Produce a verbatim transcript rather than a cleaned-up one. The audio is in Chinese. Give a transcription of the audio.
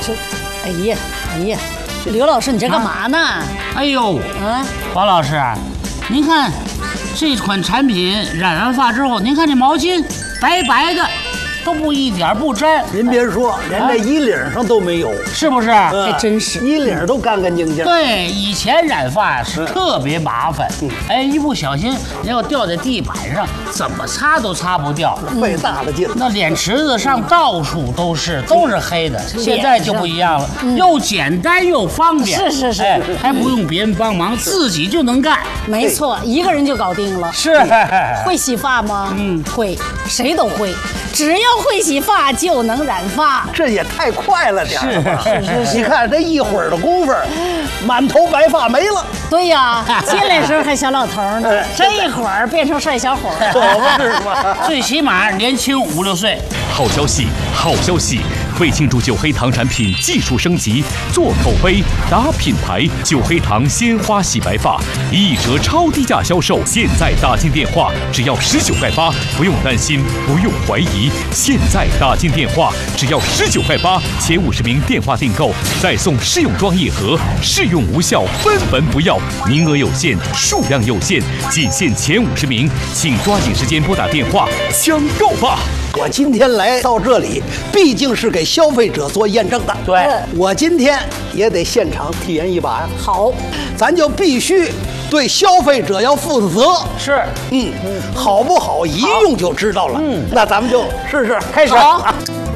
这，哎呀，哎呀，刘老师，你这干嘛呢？啊、 哎呦， 啊， 黄老师，您看这款产品染完发之后，您看这毛巾白白的，都不一点不沾。 您别说，连这衣领上都没有， 是不是？ 还真是， 衣领都干干净净。 对，以前染发是特别麻烦，哎，一不小心你要掉在地板上，怎么擦都擦不掉， 费大了劲了。 那脸池子上到处都是，都是黑的。现在就不一样了，又简单又方便， 是是是， 哎，还不用别人帮忙，自己就能干。 没错，一个人就搞定了。 是， 会洗发吗？ 嗯， 会，谁都会。只要会洗发就能染发， 这也太快了点儿吧？ 是是是， 你看这一会儿的功夫，满头白发没了。 对呀，进来时候还小老头呢，这一会儿变成帅小伙了， 可不是吗？ 最起码年轻五六岁。 好消息，好消息！为庆祝九黑糖产品技术升级，做口碑、打品牌，九黑糖鲜花洗白发一折超低价销售。现在打进电话只要十九块八，不用担心，不用怀疑。现在打进电话只要十九块八，前五十名电话订购再送试用装一盒，试用无效分文不要，名额有限，数量有限，仅限前五十名，请抓紧时间拨打电话抢购吧。 我今天来到这里，毕竟是给消费者做验证的。 对， 我今天也得现场体验一把呀。 好， 咱就必须对消费者要负责。 是， 嗯，好不好一用就知道了。嗯，那咱们就试试， 开始。 好。